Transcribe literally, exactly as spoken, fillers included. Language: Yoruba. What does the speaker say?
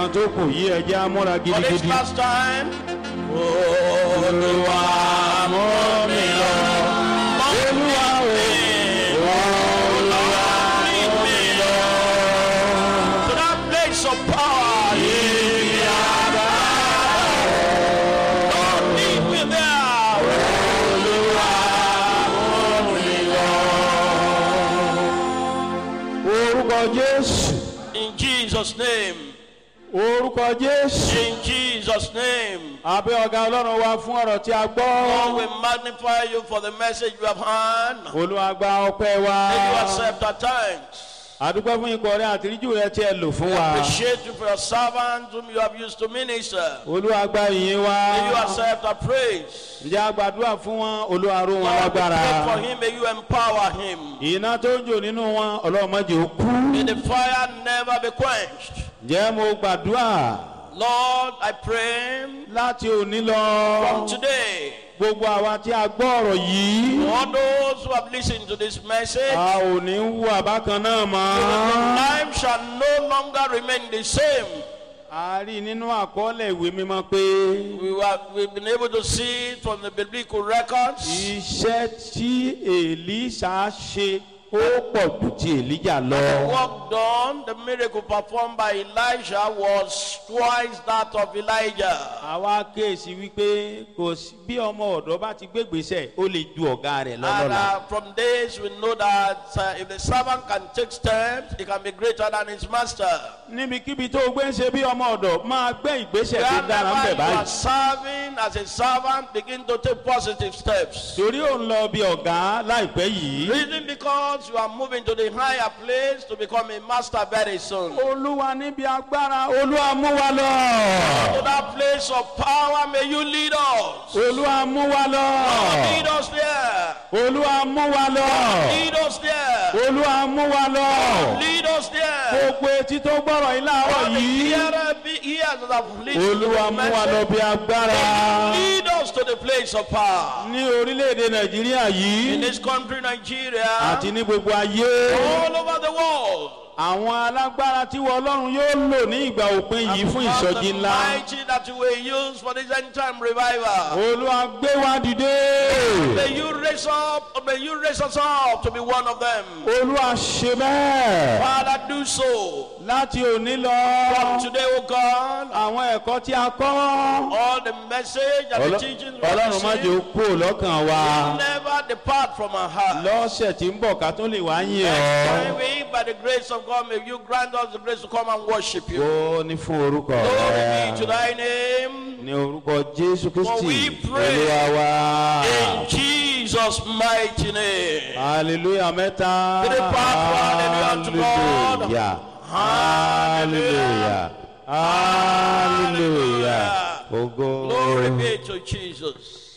For this last time, Olúwa mú mi lọ. Olúwa o, Olúwa mú mi lọ. to that place of power. Ibi agbára. Lord, lead me there. Olúwa mú mi lọ. Orúkọ Jésù. In Jesus' name. Orúkọ Jésù. In Jesus' name. Àbí ọ̀gá Ọlọ́run wa fún ọ̀rọ̀ tí a gbọ́. Lord, we magnify you for the message you have heard. Olúwa gba ọpẹ́ wa. May you accept our thanks. Àdúpẹ́ fún ikọ̀ rẹ àtìríjù rẹ tí ẹ lò fún We wa. appreciate you for your servants whom you have used to minister. Olúwa gba ìyìn wa. May you accept our praise. Ǹjẹ́ a gbàdúrà fún wọn? Olúwa ró wọn Lord, we lágbára. pray for him. May you empower him. Iná tó ń jò nínú wọn, Ọlọ́run má jẹ́ ó kú. May the fire never be quenched. Ǹjẹ́ mo gbàdúrà Lord, I pray láti òní lọ. from today, Gbogbo àwa tí a gbọ́ ọ̀rọ̀ yìí. all those who have listened to this message, A ò ní wú àbákan náà mọ́. life shall no longer remain the same. A rí nínú àkọọ́lẹ̀ ìwé mímọ́ pé We were, we've been able to see it from the biblical records. iṣẹ́ tí Èlíṣà ṣe ó pọ̀ jù ti Èlíjà lọ. The work done, the miracle performed by Elijah was twice that of Elijah. Àwa kéèsì wípé kò sí bí ọmọ ọ̀dọ́ bá ti gbégbèsè ó lè ju ọ̀gá rẹ̀ And lọ́lọ́la. uh, from this we know that uh, if the servant can take steps, he can be greater than his master. Níbikíbi tó o gbé ń ṣe bí ọmọ ọ̀dọ́ máa gbé ìgbésẹ̀ tó dára ń Wherever bẹ̀ you are báyìí. serving as a servant, begin to take positive steps. Torí ò ń lọ bí ọ̀gá láìpẹ́ yìí. Reason because you are moving to the higher place to become a master very soon. To Olúwa níbi agbára, Olúwa mú wa lọ. that place of power, may you lead us. Olúwa mú wa lọ. Lead us there. Olúwa mú wa lọ. Lead us there. Olúwa mú wa lọ. Lead us there. Gbogbo etí tó gbọ́rọ̀ yìí láàárọ̀ All the yìí. hearer be ears that have listened to Olúwa the mú wa lọ message. bí agbára. Lead us to the place of power. Ní orílẹ̀-èdè Nàìjíríà In yìí this country, Nigeria, àti ní gbogbo ayé. all over the world. Àwọn alágbára tí wọ́n Ọlọ́run yóò lò ní ìgbà òpin yìí fún Because ìsọjí the ńlá. mighty that you will use for this end time revival. Olúwa gbé wa dìde. May you raise up, may you raise us up to be one of them. Olúwa ṣe bẹ́ẹ̀. Father, do so. Láti òní lọ. From today, O God, Àwọn ẹ̀kọ́ tí a kọ́. all the message and the teachings we have Ọlọ́run má jẹ́ ó received kúrò lọ́kàn wa. never depart from our heart. Lọ́sẹ̀ tí ń bọ̀ ká tó lè wá yìn Next ọ́. time we, by the grace of God, may you grant us the grace to come and worship you. Ó ní fún orúkọ Glory be to rẹ̀. thy name. Ní orúkọ Jésù For we Kristi. pray Olúwa wa. in Jesus' mighty name. Hallelujah mẹ́ta. Three part, hallelujah to God. Hallelujah. Hallelujah. Hallelujah. Glory Ògo. be to Jesus.